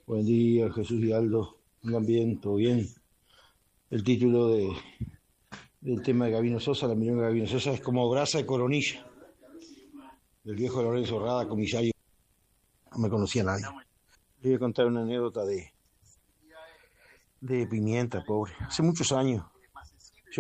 Buen día, Jesús y Aldo. ¿Andan bien? ¿Todo bien? El título del tema de Gabino Sosa, la milonga de Gabino Sosa, es como Brasa de Coronilla, del viejo Lorenzo Rada, comisario. No me conocía a nadie. Le voy a contar una anécdota de Pimienta, pobre. Hace muchos años,